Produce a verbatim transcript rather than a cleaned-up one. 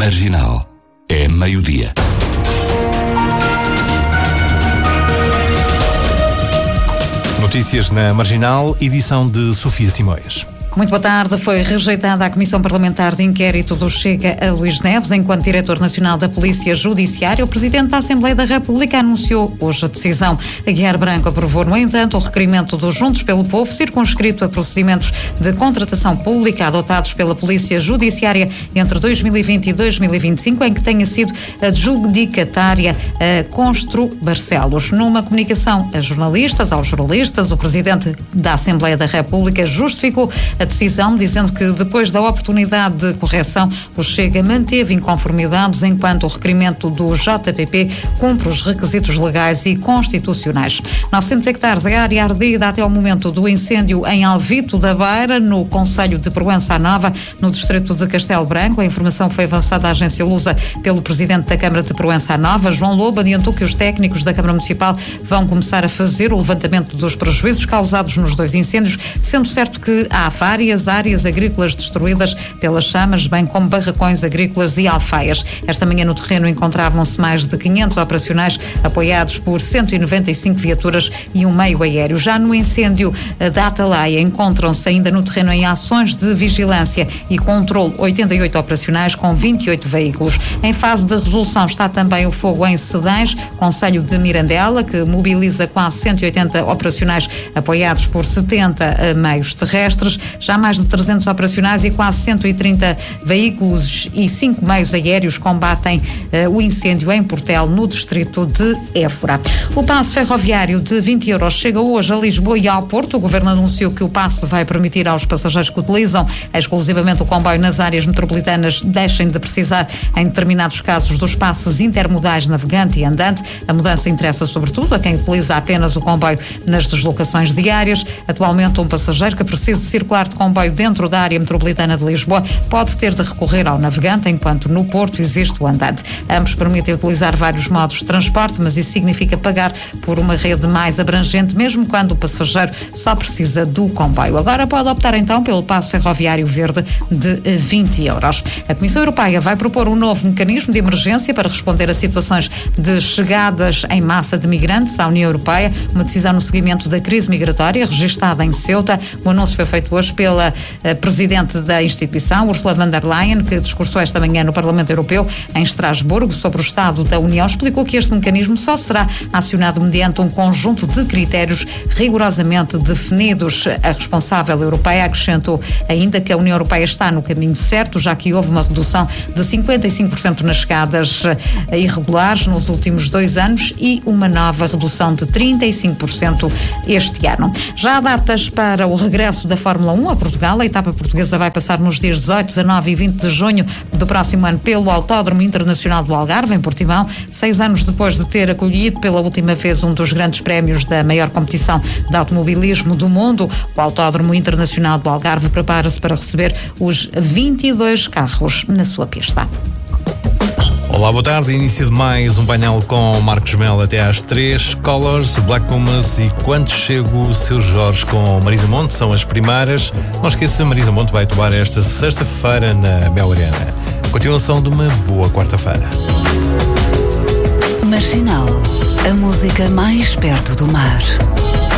Marginal. É meio-dia. Notícias na Marginal, edição de Sofia Simões. Muito boa tarde. Foi rejeitada a Comissão Parlamentar de Inquérito do Chega a Luís Neves enquanto Diretor Nacional da Polícia Judiciária. O Presidente da Assembleia da República anunciou hoje a decisão. Aguiar Branco aprovou, no entanto, o requerimento dos Juntos pelo Povo, circunscrito a procedimentos de contratação pública adotados pela Polícia Judiciária entre dois mil e vinte e dois mil e vinte e cinco, em que tenha sido adjudicatária a Constru Barcelos. Numa comunicação a jornalistas, aos jornalistas, o Presidente da Assembleia da República justificou a decisão, dizendo que depois da oportunidade de correção, o Chega manteve inconformidades enquanto o requerimento do J P P cumpre os requisitos legais e constitucionais. novecentos hectares, a área ardida até ao momento do incêndio em Alvito da Beira, no concelho de Proença Nova, no distrito de Castelo Branco. A informação foi avançada à agência Lusa pelo Presidente da Câmara de Proença Nova. João Lobo adiantou que os técnicos da Câmara Municipal vão começar a fazer o levantamento dos prejuízos causados nos dois incêndios, sendo certo que há várias áreas agrícolas destruídas pelas chamas, bem como barracões agrícolas e alfaias. Esta manhã no terreno encontravam-se mais de quinhentos operacionais apoiados por cento e noventa e cinco viaturas e um meio aéreo. Já no incêndio da Atalaia encontram-se ainda no terreno em ações de vigilância e controle oitenta e oito operacionais com vinte e oito veículos. Em fase de resolução está também o fogo em Sedães, concelho de Mirandela, que mobiliza quase cento e oitenta operacionais apoiados por setenta meios terrestres. Já mais de trezentos operacionais e quase cento e trinta veículos e cinco meios aéreos combatem uh, o incêndio em Portel, no distrito de Évora. O passe ferroviário de vinte euros chega hoje a Lisboa e ao Porto. O Governo anunciou que o passe vai permitir aos passageiros que utilizam exclusivamente o comboio nas áreas metropolitanas deixem de precisar, em determinados casos, dos passes intermodais navegante e andante. A mudança interessa sobretudo a quem utiliza apenas o comboio nas deslocações diárias. Atualmente, um passageiro que precisa circular de comboio dentro da área metropolitana de Lisboa pode ter de recorrer ao navegante, enquanto no Porto existe o andante. Ambos permitem utilizar vários modos de transporte, mas isso significa pagar por uma rede mais abrangente, mesmo quando o passageiro só precisa do comboio. Agora pode optar então pelo passe ferroviário verde de vinte euros. A Comissão Europeia vai propor um novo mecanismo de emergência para responder a situações de chegadas em massa de migrantes à União Europeia, uma decisão no seguimento da crise migratória registada em Ceuta. O anúncio foi feito hoje pela uh, Presidente da instituição, Ursula von der Leyen, que discursou esta manhã no Parlamento Europeu em Estrasburgo sobre o Estado da União. Explicou que este mecanismo só será acionado mediante um conjunto de critérios rigorosamente definidos. A responsável europeia acrescentou ainda que a União Europeia está no caminho certo, já que houve uma redução de cinquenta e cinco por cento nas chegadas irregulares nos últimos dois anos e uma nova redução de trinta e cinco por cento este ano. Já há datas para o regresso da Fórmula um a Portugal. A etapa portuguesa vai passar nos dias dezoito, dezanove e vinte de junho do próximo ano pelo Autódromo Internacional do Algarve, em Portimão, seis anos depois de ter acolhido pela última vez um dos grandes prémios da maior competição de automobilismo do mundo. O Autódromo Internacional do Algarve prepara-se para receber os vinte e dois carros na sua pista. Olá, boa tarde. Início de mais um painel com Marcos Melo até às três. Colors, Black Pumas e Quando Chego, o Seu Jorge com Marisa Monte são as primeiras. Não esqueça, Marisa Monte vai atuar esta sexta-feira na Mel Arena. Continuação de uma boa quarta-feira. Marginal, a música mais perto do mar.